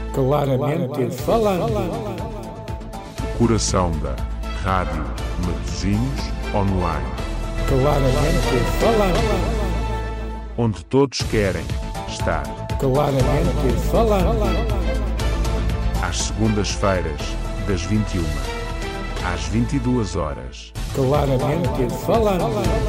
Claramente falando. Coração da Rádio Matosinhos Online. Claramente falando. Onde todos querem estar. Claramente falando. Às segundas-feiras, das 21 às 22 horas. Claramente falando.